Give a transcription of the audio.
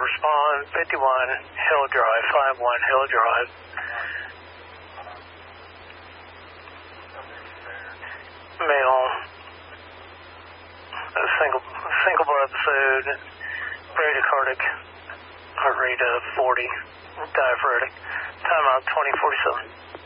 respond 51 Hill Drive, 51 Hill Drive. Male, a single episode, bradycardic, heart rate of 40, diaphoretic, timeout 2047.